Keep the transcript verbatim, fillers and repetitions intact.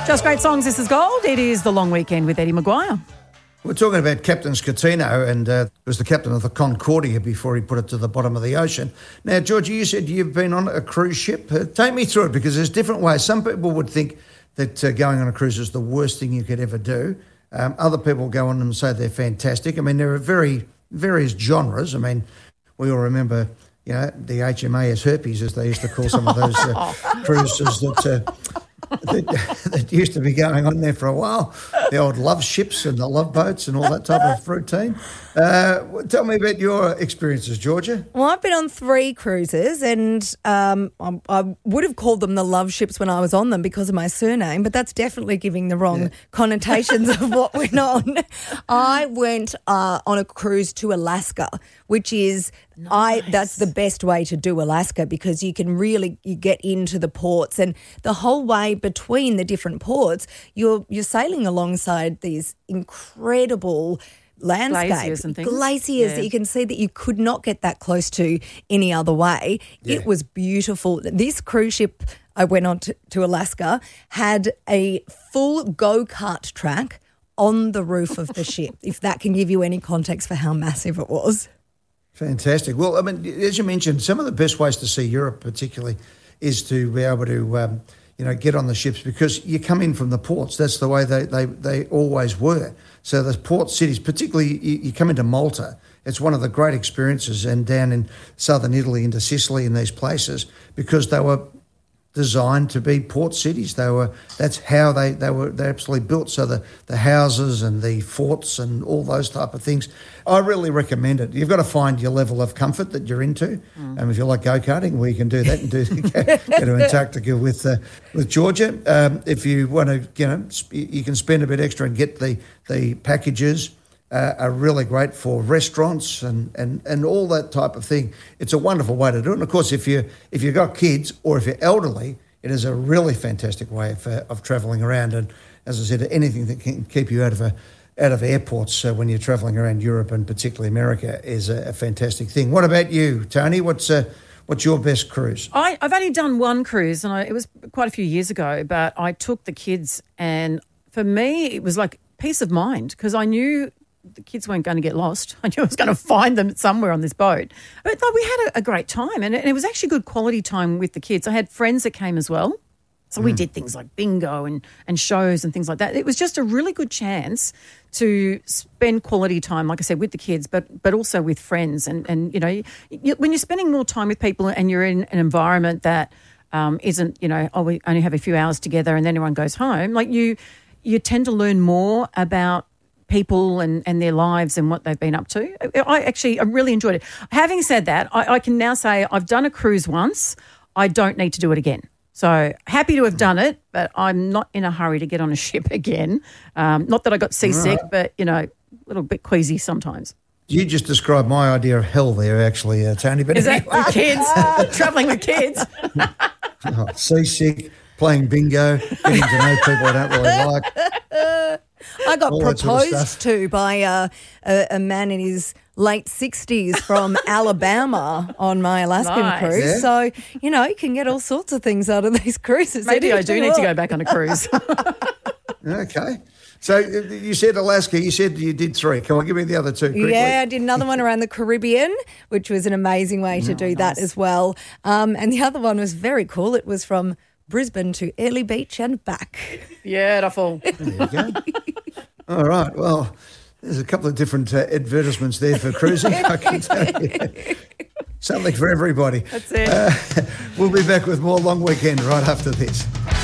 Just great songs. This is Gold. It is the long weekend with Eddie Maguire. We're talking about Captain Scatino, and uh, was the captain of the Concordia before he put it to the bottom of the ocean. Now, Georgie, you said you've been on a cruise ship. Uh, take me through it, because there's different ways. Some people would think that uh, going on a cruise is the worst thing you could ever do. Um, other people go on and say they're fantastic. I mean, there are very various genres. I mean, we all remember, you know, the H M A S herpes, as they used to call some of those uh, cruises that... Uh, that, that used to be going on there for a while, the old love ships and the love boats and all that type of routine. Uh, tell me about your experiences, Georgia. Well, I've been on three cruises, and um, I, I would have called them the love ships when I was on them because of my surname, but that's definitely giving the wrong yeah. connotations of what went on. I went uh, on a cruise to Alaska, which is nice. I that's the best way to do Alaska, because you can really you get into the ports, and the whole way between the different ports, you're you're sailing alongside these incredible landscape, glaciers and things. Glaciers yeah. that you can see that you could not get that close to any other way. Yeah. It was beautiful. This cruise ship I went on to, to Alaska had a full go-kart track on the roof of the ship, if that can give you any context for how massive it was. Fantastic. Well, I mean, as you mentioned, some of the best ways to see Europe particularly is to be able to, um, you know, get on the ships, because you come in from the ports. That's the way they, they, they always were. So the port cities, particularly you, you come into Malta, it's one of the great experiences, and down in southern Italy into Sicily and these places, because they were designed to be port cities. They were that's how they, they were they absolutely built. So the, the houses and the forts and all those type of things. I really recommend it. You've got to find your level of comfort that you're into. Mm. Um, if you like go-karting, well, you can do that and do go, go to Antarctica with uh, with Georgia. Um, if you want to, you know, sp- you can spend a bit extra and get the the packages. Uh, are really great for restaurants and, and, and all that type of thing. It's a wonderful way to do it. And, of course, if, you, if you've got kids or if you're elderly, it is a really fantastic way of, uh, of travelling around. And, as I said, anything that can keep you out of a, out of airports uh, when you're travelling around Europe and particularly America is a, a fantastic thing. What about you, Tony? What's uh, what's your best cruise? I, I've only done one cruise, and I, it was quite a few years ago, but I took the kids, and for me it was like peace of mind, because I knew the kids weren't going to get lost. I knew I was going to find them somewhere on this boat. But like, we had a, a great time, and it, and it was actually good quality time with the kids. I had friends that came as well. So mm. we did things like bingo and, and shows and things like that. It was just a really good chance to spend quality time, like I said, with the kids, but but also with friends. And, and you know, you, when you're spending more time with people and you're in an environment that um, isn't, you know, oh, we only have a few hours together and then everyone goes home, like you, you tend to learn more about people and, and their lives and what they've been up to. I actually I really enjoyed it. Having said that, I, I can now say I've done a cruise once. I don't need to do it again. So happy to have done it, but I'm not in a hurry to get on a ship again. Um, not that I got seasick, right. but, you know, a little bit queasy sometimes. You just described my idea of hell there, actually, uh, Tony. But Is anyway. that kids? Travelling with kids? oh, seasick, playing bingo, getting to know people I don't really like. I got All proposed sort of to by uh, a, a man in his late sixties from Alabama on my Alaskan nice. cruise. Yeah. So, you know, you can get all sorts of things out of these cruises. Maybe I do need to go back on a cruise. Okay. So you said Alaska, you said you did three. Come on, give me the other two quickly. Yeah, I did another one around the Caribbean, which was an amazing way to oh, do nice. that as well. Um, and the other one was very cool. It was from Brisbane to Airlie Beach and back. Beautiful. There you go. All right. Well, there's a couple of different uh, advertisements there for cruising, I can tell you. Something for everybody. That's it. Uh, we'll be back with more Long Weekend right after this.